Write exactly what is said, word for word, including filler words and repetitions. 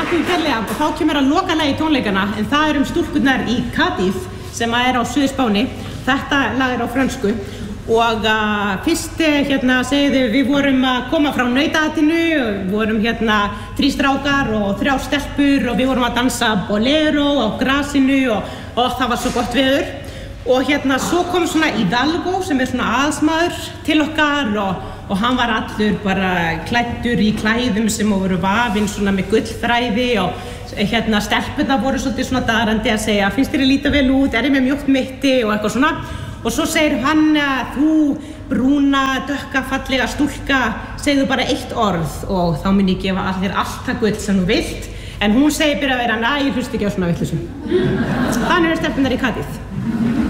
þakka ykkur kærlega. Og þá kemur að lokalagi tónleikana, en það er um stúlkurnar í Cádiz sem er á Suður-Spáni. Þetta lag er á frönsku. Og uh, fyrst hérna segðu við vorum að koma frá nautaatinu, við vorum hérna þrír strákar og þrjár stelpur og við vorum að dansa bolero á grasinu og, og það var svo gott veður. Og hérna svo kom svona Hidalgo sem er svona aðsmaður til okkar og, og hann var allur bara klæddur í klæðum sem voru vafin svona með gullþræði og hérna stelpurnar voru svolítið svona darandi að segja finnst þér að líta vel út, er ég með mjótt mitti og eitthvað svona. Og svo segir hann að þú brúna, dökka, fallega stúlka, segðu bara eitt orð og þá mun ég gefa allir allt það gull sem þú vilt. En hún segir byrja að vera, næ, ég hlusta ekki á svona vitleysu. Þannig eru stelpurnar í Cádiz.